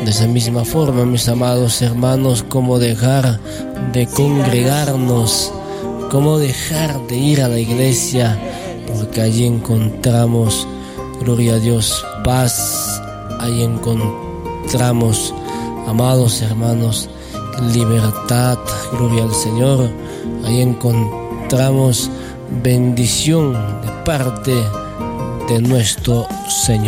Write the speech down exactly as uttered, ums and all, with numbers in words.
De esa misma forma, mis amados hermanos, cómo dejar de congregarnos, cómo dejar de ir a la iglesia, porque allí encontramos, gloria a Dios, paz, allí encontramos, amados hermanos, libertad, gloria al Señor, allí encontramos bendición de parte de nuestro Señor.